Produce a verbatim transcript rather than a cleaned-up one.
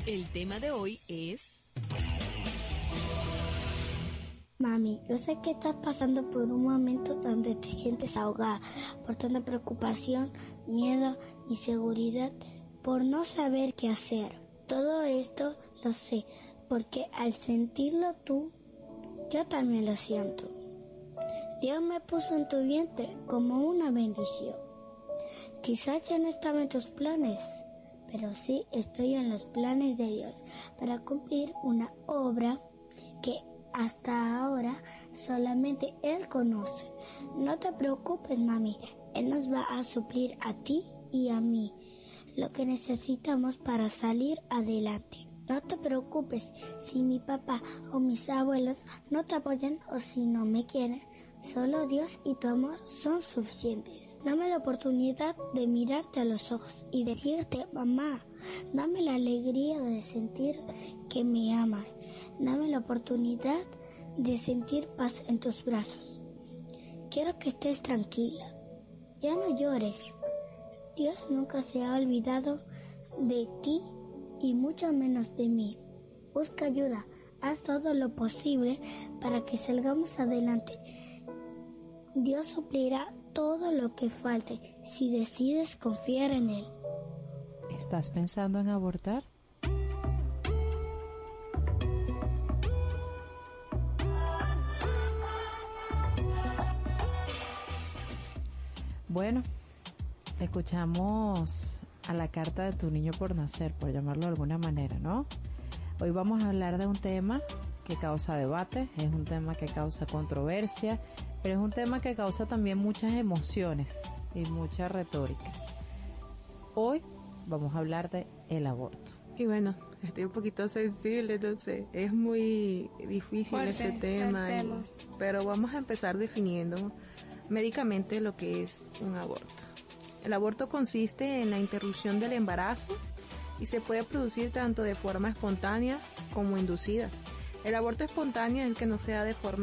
El tema de hoy es... Mami, yo sé que estás pasando por un momento donde te sientes ahogada por tanta preocupación, miedo, inseguridad, por no saber qué hacer. Todo esto lo sé, porque al sentirlo tú, yo también lo siento. Dios me puso en tu vientre como una bendición. Quizás ya no estaba en tus planes, pero sí estoy en los planes de Dios para cumplir una obra que hasta ahora solamente Él conoce. No te preocupes, mami, Él nos va a suplir a ti y a mí lo que necesitamos para salir adelante. No te preocupes si mi papá o mis abuelos no te apoyan o si no me quieren. Solo Dios y tu amor son suficientes. Dame la oportunidad de mirarte a los ojos y decirte, mamá, dame la alegría de sentir que me amas. Dame la oportunidad de sentir paz en tus brazos. Quiero que estés tranquila. Ya no llores. Dios nunca se ha olvidado de ti y mucho menos de mí. Busca ayuda. Haz todo lo posible para que salgamos adelante. Dios suplirá todo lo que falte si decides confiar en Él. ¿Estás pensando en abortar? Bueno, escuchamos a la carta de tu niño por nacer, por llamarlo de alguna manera, ¿no? Hoy vamos a hablar de un tema que causa debate, es un tema que causa controversia, pero es un tema que causa también muchas emociones y mucha retórica. Hoy vamos a hablar de el aborto. Y bueno, estoy un poquito sensible, entonces es muy difícil fuerte, este tema, y, pero vamos a empezar definiendo médicamente lo que es un aborto. El aborto consiste en la interrupción del embarazo y se puede producir tanto de forma espontánea como inducida. El aborto espontáneo es el que no se da de forma